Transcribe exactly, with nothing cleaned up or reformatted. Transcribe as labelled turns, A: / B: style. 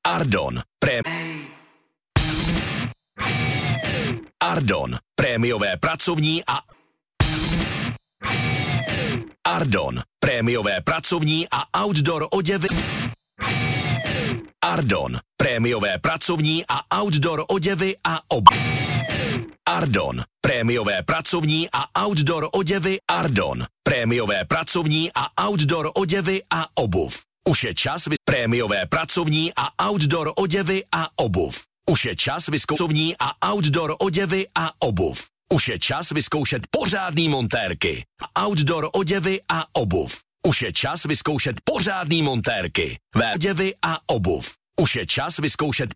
A: Ardon. Pré... Ardon. Prémiové pracovní a... Ardon. Prémiové pracovní a outdoor oděvy... Ardon. Prémiové pracovní a outdoor oděvy a ob... Ardon. Prémiové pracovní a outdoor oděvy Ardon. Prémiové pracovní a outdoor oděvy a obuv. Už je čas vy... Prémiové pracovní a outdoor oděvy a obuv. Už je čas vyzkoušet a outdoor oděvy a obuv. Už je čas vyzkoušet pořádný montérky. Outdoor oděvy a obuv. Už je čas vyzkoušet pořádný montérky. Vé oděvy a obuv. Už je čas vyzkoušet